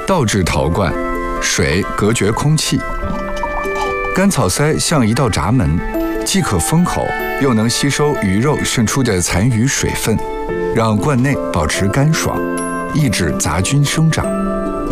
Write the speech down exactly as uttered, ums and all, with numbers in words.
倒置陶罐，水隔绝空气。干草塞像一道闸门，既可封口，又能吸收鱼肉渗出的残余水分，让罐内保持干爽，抑制杂菌生长。